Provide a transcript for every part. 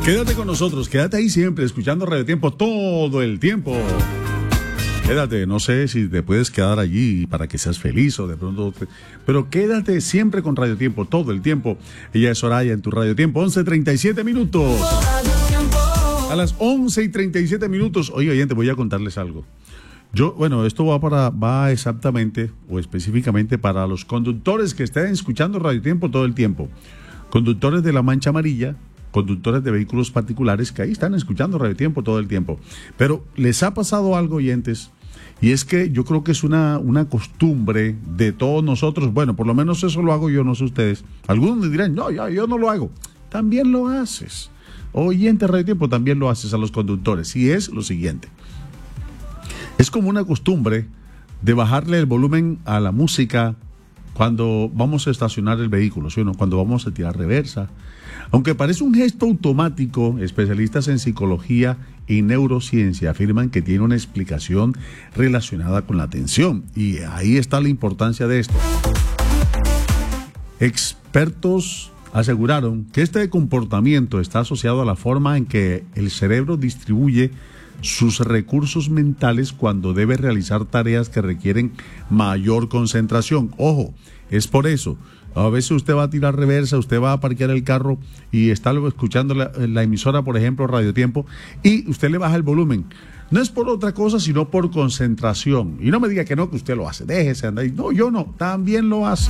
Quédate con nosotros, quédate ahí siempre, escuchando Radio Tiempo todo el tiempo. Quédate, no sé si te puedes quedar allí para que seas feliz o de pronto... Pero quédate siempre con Radio Tiempo, todo el tiempo. Ella es Soraya en tu Radio Tiempo, 11:37 minutos. A las 11:37 minutos. Oye, oyente, voy a contarles algo. Esto va exactamente o específicamente para los conductores que estén escuchando Radio Tiempo todo el tiempo. Conductores de la Mancha Amarilla, conductores de vehículos particulares que ahí están escuchando Radio Tiempo todo el tiempo. Pero les ha pasado algo, oyentes, y es que yo creo que es una costumbre de todos nosotros. Bueno, por lo menos eso lo hago yo, no sé ustedes. Algunos me dirán, no, yo no lo hago. También lo haces. Oyente Radio Tiempo, también lo haces a los conductores. Y es lo siguiente. Es como una costumbre de bajarle el volumen a la música cuando vamos a estacionar el vehículo, ¿sí o no? Cuando vamos a tirar reversa. Aunque parece un gesto automático, especialistas en psicología y neurociencia afirman que tiene una explicación relacionada con la atención. Y ahí está la importancia de esto. Expertos aseguraron que este comportamiento está asociado a la forma en que el cerebro distribuye sus recursos mentales cuando debe realizar tareas que requieren mayor concentración. Ojo, es por eso. A veces usted va a tirar reversa, usted va a parquear el carro y está escuchando la emisora, por ejemplo, Radio Tiempo, y usted le baja el volumen. No es por otra cosa, sino por concentración. Y no me diga que no, que usted lo hace. Déjese andar. No, yo no. También lo hace.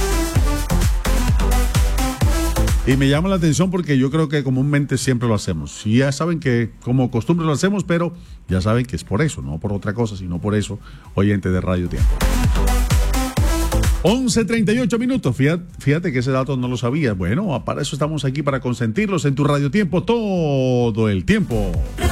Y me llama la atención porque yo creo que comúnmente siempre lo hacemos. Y ya saben que como costumbre lo hacemos, pero ya saben que es por eso, no por otra cosa, sino por eso, oyente de Radio Tiempo. 11:38 minutos. Fíjate que ese dato no lo sabía. Bueno, para eso estamos aquí, para consentirlos en tu Radio Tiempo todo el tiempo.